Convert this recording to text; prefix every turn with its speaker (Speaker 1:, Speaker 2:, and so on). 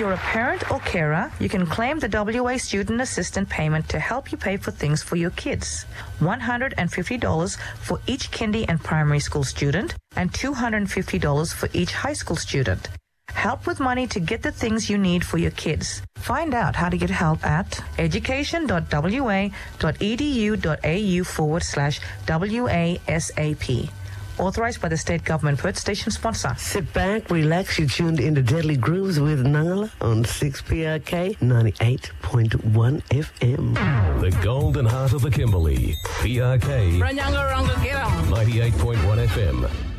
Speaker 1: you're a parent or carer, you can claim the WA Student Assistant payment to help you pay for things for your kids. $150 for each kindy and primary school student and $250 for each high school student. Help with money to get the things you need for your kids. Find out how to get help at education.wa.edu.au/WASAP. Authorised by the State Government. Perth Station sponsor.
Speaker 2: Sit back, relax. You're tuned into Deadly Grooves with Nangala on 6PRK 98.1 FM.
Speaker 3: The Golden Heart of the Kimberley. PRK 98.1 FM.